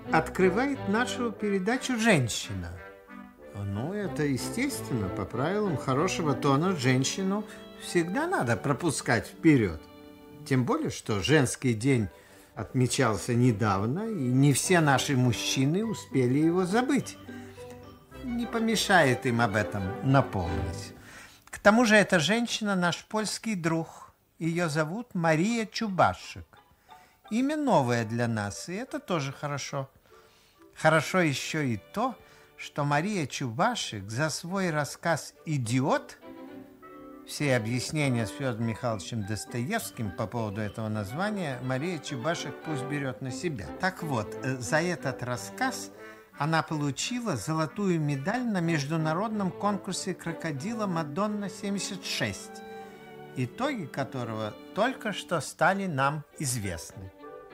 открывает нашу передачу «Женщина». Ну, это естественно, по правилам хорошего тона женщину всегда надо пропускать вперед. Тем более, что женский день отмечался недавно, и не все наши мужчины успели его забыть. Не помешает им об этом напомнить. К тому же эта женщина наш польский друг. Ее зовут Мария Чубашек. Имя новое для нас, и это тоже хорошо. Хорошо еще и то, что Мария Чубашек за свой рассказ «Идиот», все объяснения с Федором Михайловичем Достоевским по поводу этого названия Мария Чубашек пусть берет на себя. Так вот, за этот рассказ она получила золотую медаль на международном конкурсе «Крокодила Мадонна-76», итоги которого только что стали нам известны.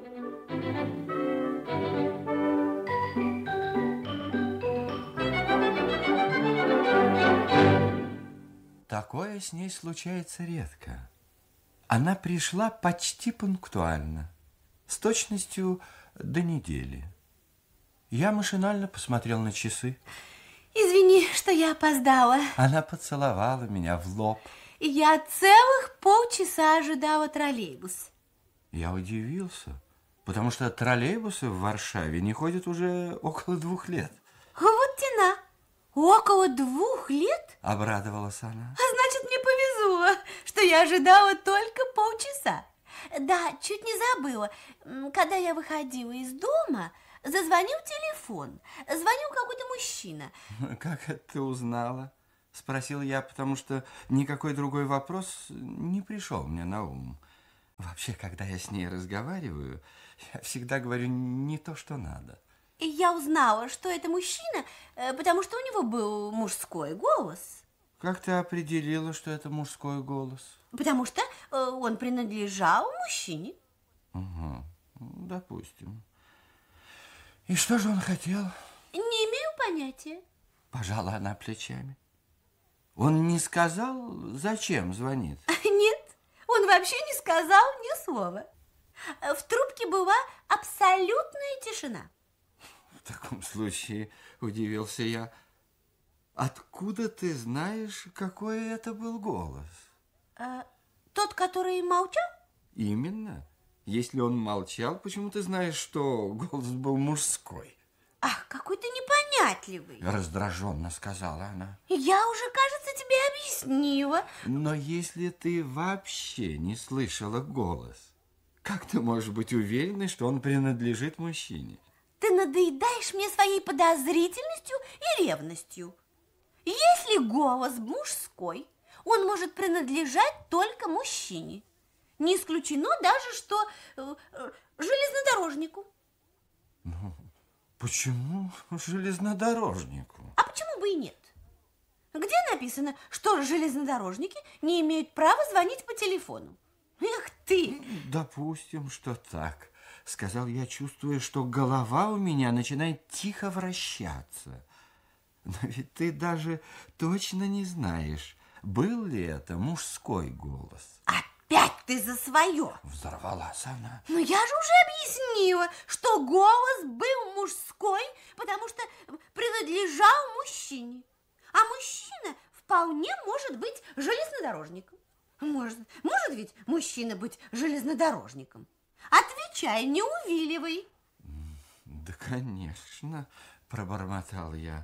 Такое с ней случается редко. Она пришла почти пунктуально, с точностью до недели. Я машинально посмотрел на часы. Извини, что я опоздала. Она поцеловала меня в лоб. Я целых полчаса ожидала троллейбус. Я удивился, потому что троллейбусы в Варшаве не ходят уже около 2 лет. Вот тена. Около 2 лет? Обрадовалась она. А значит, мне повезло, что я ожидала только полчаса. Да, чуть не забыла. Когда я выходила из дома, зазвонил телефон. Звонил какой-то мужчина. Как это ты узнала? Спросил я, потому что никакой другой вопрос не пришел мне на ум. Вообще, когда я с ней разговариваю, я всегда говорю не то, что надо. И я узнала, что это мужчина, потому что у него был мужской голос. Как ты определила, что это мужской голос? Потому что он принадлежал мужчине. Угу, допустим. И что же он хотел? Не имею понятия. Пожала она плечами. Он не сказал, зачем звонит? Нет, он вообще не сказал ни слова. В трубке была абсолютная тишина. В таком случае, удивился я, откуда ты знаешь, какой это был голос? Тот, который молчал? Именно. Если он молчал, почему ты знаешь, что голос был мужской? Ах, какой ты непонятливый. Раздраженно сказала она. Я уже, кажется, тебе объяснила. Но если ты вообще не слышала голос, как ты можешь быть уверенной, что он принадлежит мужчине? Ты надоедаешь мне своей подозрительностью и ревностью. Если голос мужской, он может принадлежать только мужчине. Не исключено даже, что железнодорожнику. Ну, почему железнодорожнику? А почему бы и нет? Где написано, что железнодорожники не имеют права звонить по телефону? Эх ты! Допустим, что так. Сказал я, чувствуя, что голова у меня начинает тихо вращаться. Но ведь ты даже точно не знаешь, был ли это мужской голос. Опять ты за свое! Взорвалась она. Но я же уже объяснила, что голос был мужской, потому что принадлежал мужчине. А мужчина вполне может быть железнодорожником. Может ведь мужчина быть железнодорожником? Отвечай, не увиливай. Да, конечно, пробормотал я.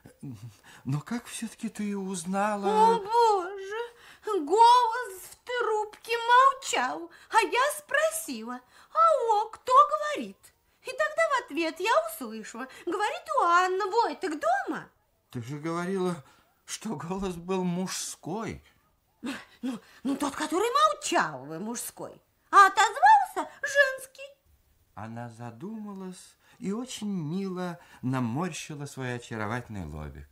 Но как все-таки ты узнала? О, Боже, голос в трубке молчал, а я спросила, алло, кто говорит? И тогда в ответ я услышала, говорит у Анна, Войтек дома? Ты же говорила, что голос был мужской. Ну, тот, который молчал, мужской, а отозвался женский. Она задумалась и очень мило наморщила свой очаровательный лобик.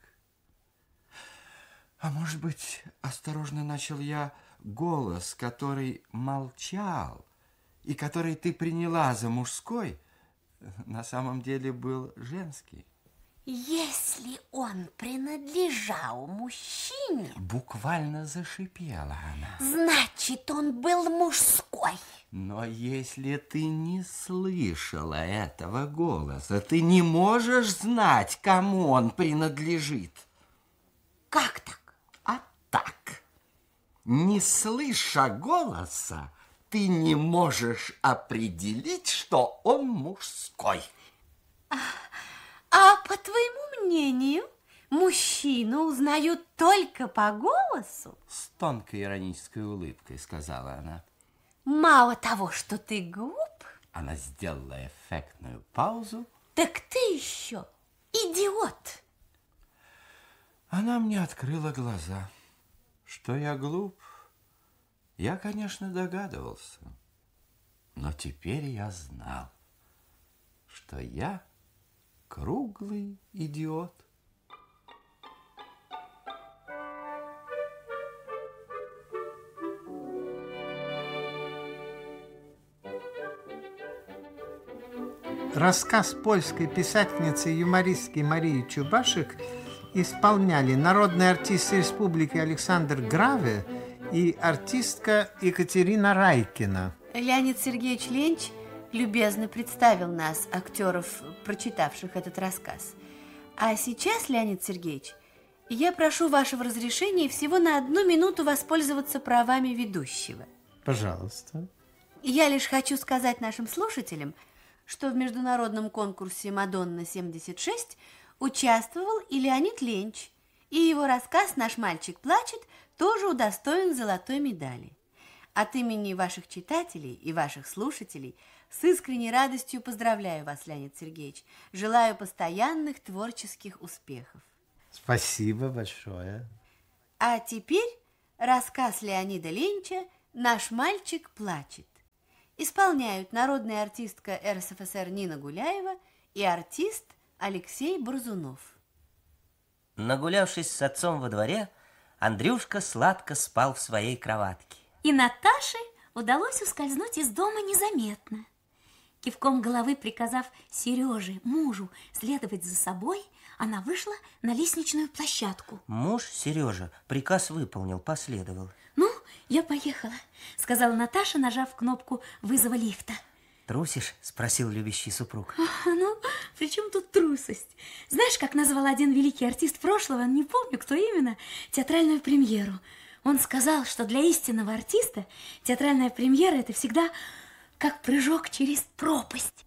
А может быть, осторожно начал я, голос, который молчал и который ты приняла за мужской, на самом деле был женский. Если он принадлежал мужчине, буквально зашипела она, значит, он был мужской. Но если ты не слышала этого голоса, ты не можешь знать, кому он принадлежит. Как так? А так, не слыша голоса, ты не можешь определить, что он мужской. А по твоему мнению, мужчину узнают только по голосу? С тонкой иронической улыбкой сказала она. Мало того, что ты глуп, Она сделала эффектную паузу. так ты еще идиот. Она мне открыла глаза. Что я глуп, я, конечно, догадывался. Но теперь я знал, что я круглый идиот. Рассказ польской писательницы и юмористки Марии Чубашек исполняли народный артист Республики Александр Граве и артистка Екатерина Райкина. Леонид Сергеевич Ленч любезно представил нас, актеров, прочитавших этот рассказ. А сейчас, Леонид Сергеевич, я прошу вашего разрешения всего на 1 минуту воспользоваться правами ведущего. Пожалуйста. Я лишь хочу сказать нашим слушателям, что в международном конкурсе «Мадонна-76» участвовал и Леонид Ленч, и его рассказ «Наш мальчик плачет» тоже удостоен золотой медали. От имени ваших читателей и ваших слушателей с искренней радостью поздравляю вас, Леонид Сергеевич. Желаю постоянных творческих успехов. Спасибо большое. А теперь рассказ Леонида Ленча «Наш мальчик плачет». Исполняют народная артистка РСФСР Нина Гуляева и артист Алексей Борзунов. Нагулявшись с отцом во дворе, Андрюшка сладко спал в своей кроватке. И Наташе удалось ускользнуть из дома незаметно. Кивком головы приказав Сереже, мужу, следовать за собой, она вышла на лестничную площадку. Муж Сережа приказ выполнил, последовал. «Ну, я поехала», — сказала Наташа, нажав кнопку вызова лифта. «Трусишь?» — спросил любящий супруг. «Ну, при чем тут трусость? Знаешь, как назвал один великий артист прошлого, не помню, кто именно, театральную премьеру? Он сказал, что для истинного артиста театральная премьера – это всегда как прыжок через пропасть».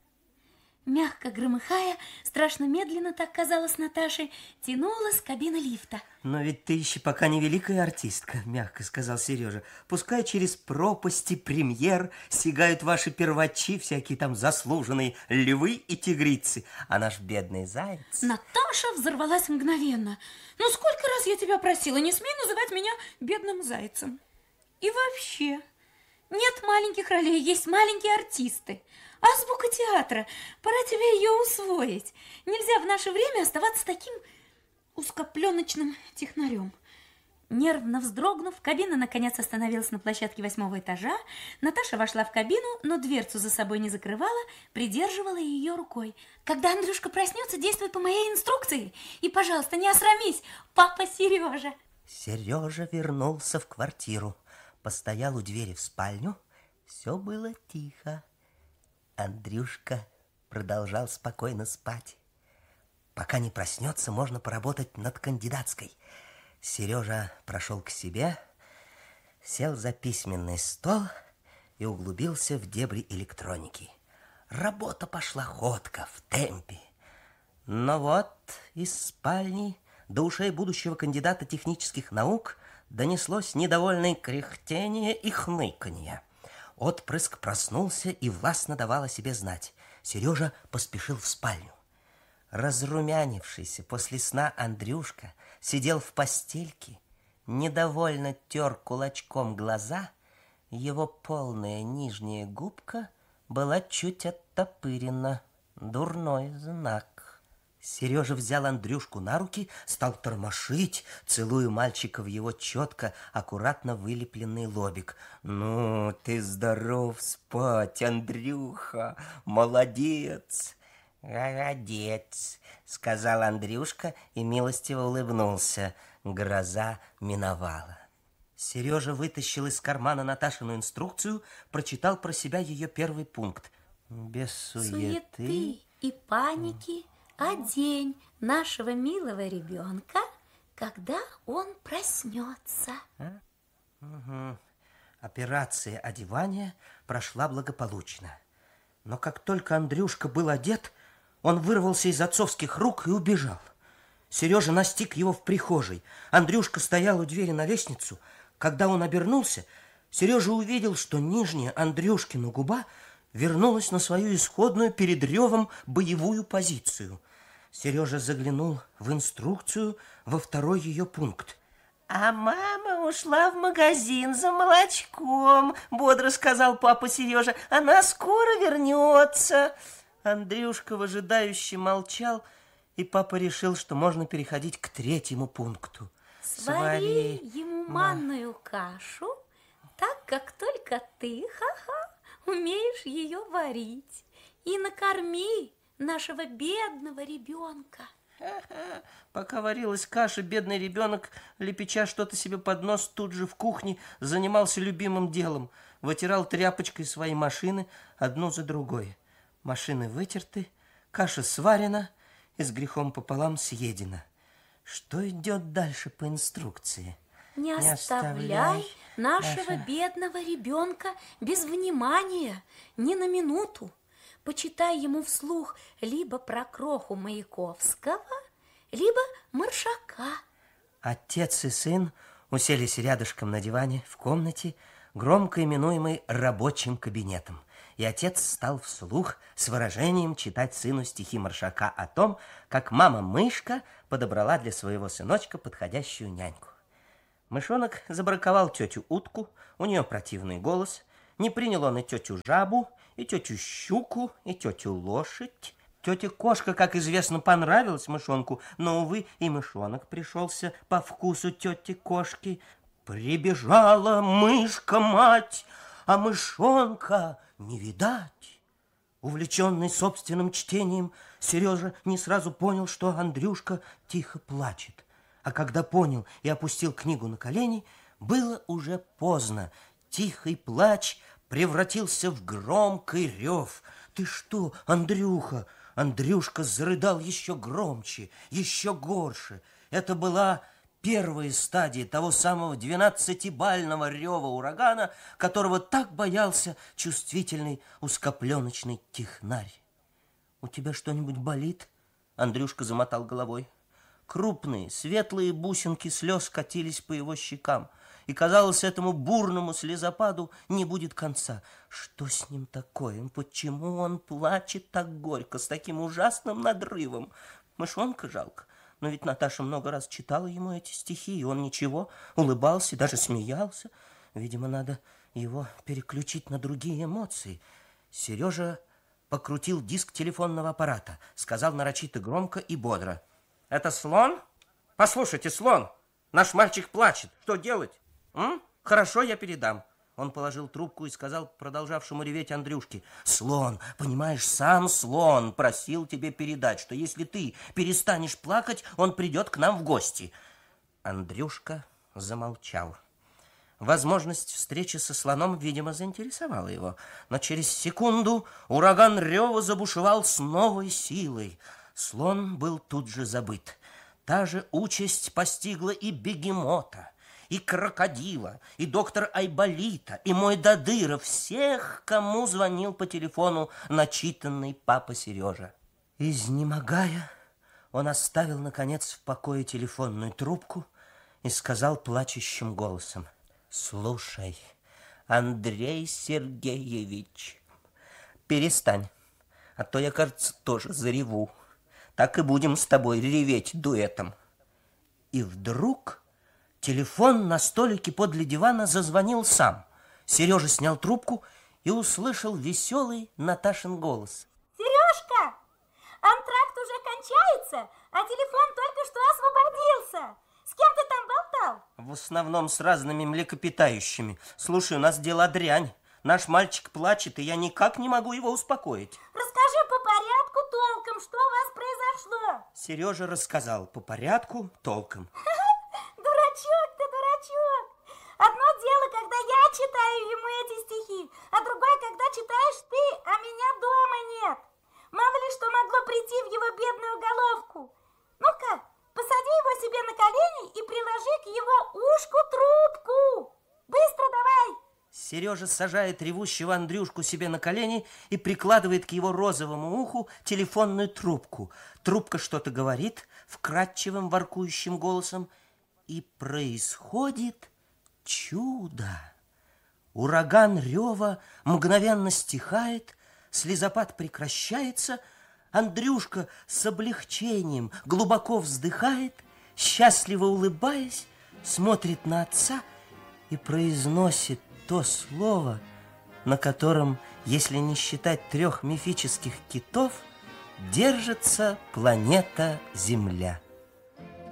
Мягко громыхая, страшно медленно, так казалось Наташе, тянулась кабина лифта. «Но ведь ты еще пока не великая артистка», — мягко сказал Сережа. «Пускай через пропасти премьер сигают ваши первачи, всякие там заслуженные львы и тигрицы, а наш бедный заяц...» Наташа взорвалась мгновенно. «Ну, сколько раз я тебя просила, не смей называть меня бедным зайцем. И вообще, нет маленьких ролей, есть маленькие артисты. Азбука театра, пора тебе ее усвоить. Нельзя в наше время оставаться таким узкопленочным технарем». Нервно вздрогнув, кабина наконец остановилась на площадке 8-го этажа. Наташа вошла в кабину, но дверцу за собой не закрывала, придерживала ее рукой. «Когда Андрюшка проснется, действуй по моей инструкции. И, пожалуйста, не осрамись, папа Сережа». Сережа вернулся в квартиру, постоял у двери в спальню. Все было тихо. Андрюшка продолжал спокойно спать. Пока не проснется, можно поработать над кандидатской. Сережа прошел к себе, сел за письменный стол и углубился в дебри электроники. Работа пошла ходко, в темпе. Но вот из спальни до ушей будущего кандидата технических наук донеслось недовольное кряхтение и хныканье. Отпрыск проснулся и властно давал о себе знать. Сережа поспешил в спальню. Разрумянившийся после сна Андрюшка сидел в постельке, недовольно тер кулачком глаза, его полная нижняя губка была чуть оттопырена. Дурной знак. Сережа взял Андрюшку на руки, стал тормошить, целуя мальчика в его четко, аккуратно вылепленный лобик. «Ну, ты здоров спать, Андрюха, молодец!» «Молодец!» — сказал Андрюшка и милостиво улыбнулся. Гроза миновала. Сережа вытащил из кармана Наташину инструкцию, прочитал про себя ее первый пункт. Без суеты и паники одень нашего милого ребенка, когда он проснется. Угу. Операция одевания прошла благополучно. Но как только Андрюшка был одет, он вырвался из отцовских рук и убежал. Сережа настиг его в прихожей. Андрюшка стоял у двери на лестницу. Когда он обернулся, Сережа увидел, что нижняя Андрюшкина губа вернулась на свою исходную перед ревом боевую позицию. Сережа заглянул в инструкцию во второй ее пункт. «А мама ушла в магазин за молочком», бодро сказал папа Сережа. «Она скоро вернется». Андрюшка выжидающе молчал, и папа решил, что можно переходить к третьему пункту. Свари ему манную кашу, так как только ты, умеешь ее варить, и накорми нашего бедного ребенка. Пока варилась каша, бедный ребенок, лепеча что-то себе под нос, тут же в кухне занимался любимым делом. Вытирал тряпочкой свои машины одну за другой. Машины вытерты, каша сварена и с грехом пополам съедена. Что идет дальше по инструкции? Не оставляй нашего бедного ребенка без внимания ни на минуту. Почитай ему вслух либо про кроху Маяковского, либо Маршака. Отец и сын уселись рядышком на диване в комнате, громко именуемой рабочим кабинетом. И отец стал вслух с выражением читать сыну стихи Маршака о том, как мама-мышка подобрала для своего сыночка подходящую няньку. Мышонок забраковал тетю утку, у нее противный голос. Не принял он и тетю жабу, и тетю щуку, и тетю лошадь. Тетя кошка, как известно, понравилась мышонку, но, увы, и мышонок пришелся по вкусу тети кошки. Прибежала мышка-мать, а мышонка не видать. Увлеченный собственным чтением, Сережа не сразу понял, что Андрюшка тихо плачет. А когда понял и опустил книгу на колени, было уже поздно. Тихий плач превратился в громкий рев. «Ты что, Андрюха?» Андрюшка зарыдал еще громче, еще горше. Это была первая стадия того самого 12-бального рева урагана, которого так боялся чувствительный узкопленочный технарь. «У тебя что-нибудь болит?» Андрюшка замотал головой. Крупные, светлые бусинки слез катились по его щекам, и, казалось, этому бурному слезопаду не будет конца. Что с ним такое? Почему он плачет так горько, с таким ужасным надрывом? Мышонка жалко, но ведь Наташа много раз читала ему эти стихи, и он ничего, улыбался, даже смеялся. Видимо, надо его переключить на другие эмоции. Сережа покрутил диск телефонного аппарата, сказал нарочито громко и бодро: «Это слон? Послушайте, слон, наш мальчик плачет. Что делать? Хорошо, я передам». Он положил трубку и сказал продолжавшему реветь Андрюшке: «Слон, понимаешь, сам слон просил тебе передать, что если ты перестанешь плакать, он придет к нам в гости». Андрюшка замолчал. Возможность встречи со слоном, видимо, заинтересовала его. Но через секунду ураган рева забушевал с новой силой. Слон был тут же забыт. Та же участь постигла и бегемота, и крокодила, и доктор Айболита, и мой Дадыра, всех, кому звонил по телефону начитанный папа Сережа. Изнемогая, он оставил, наконец, в покое телефонную трубку и сказал плачущим голосом: «Слушай, Андрей Сергеевич, перестань, а то я, кажется, тоже зареву. Так и будем с тобой реветь дуэтом». И вдруг телефон на столике подле дивана зазвонил сам. Сережа снял трубку и услышал веселый Наташин голос. «Сережка, антракт уже кончается, а телефон только что освободился. С кем ты там болтал?» «В основном с разными млекопитающими. Слушай, у нас дела дрянь. Наш мальчик плачет, и я никак не могу его успокоить». «Расскажи по порядку толком, что у вас произошло». Сережа рассказал по порядку толком. Дурачок ты, дурачок. Одно самое, что могло прийти в его бедную головку. Ну-ка, посади его себе на колени и приложи к его ушку трубку. Быстро давай! Сережа сажает ревущего Андрюшку себе на колени и прикладывает к его розовому уху телефонную трубку. Трубка что-то говорит вкрадчивым воркующим голосом, и происходит чудо. Ураган рева мгновенно стихает, слезопад прекращается, Андрюшка с облегчением глубоко вздыхает, счастливо улыбаясь, смотрит на отца и произносит то слово, на котором, если не считать 3 мифических китов, держится планета Земля.